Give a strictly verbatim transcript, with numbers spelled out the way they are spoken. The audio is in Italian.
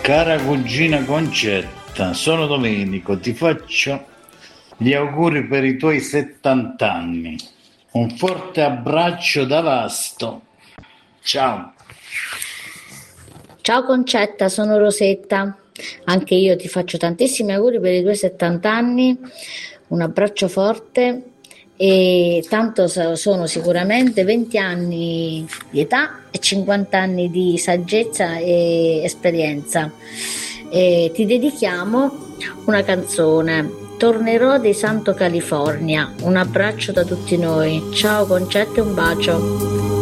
Cara cugina Concetta, sono Domenico, ti faccio gli auguri per i tuoi settanta anni. Un forte abbraccio da Vasto. Ciao. Ciao Concetta, sono Rosetta. Anche io ti faccio tantissimi auguri per i tuoi settanta anni. Un abbraccio forte. E tanto sono sicuramente venti anni di età e cinquanta anni di saggezza e esperienza. E ti dedichiamo una canzone, Tornerò dei Santo California. Un abbraccio da tutti noi. Ciao Concetta e un bacio.